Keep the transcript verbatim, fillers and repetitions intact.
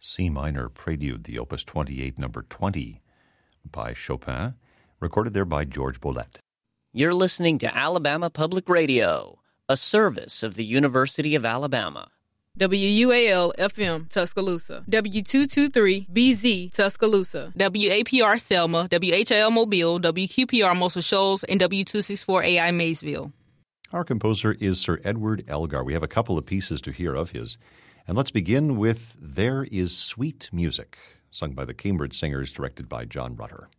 C minor prelude, the Opus twenty-eight, number twenty, by Chopin, recorded there by George Bollette. You're listening to Alabama Public Radio, a service of the University of Alabama. W U A L F M Tuscaloosa, W two twenty-three B Z Tuscaloosa, W A P R Selma, W H I L Mobile, W Q P R Muscle Shoals, and W two sixty-four A I Maysville. Our composer is Sir Edward Elgar. We have a couple of pieces to hear of his. And let's begin with There Is Sweet Music, sung by the Cambridge Singers, directed by John Rutter.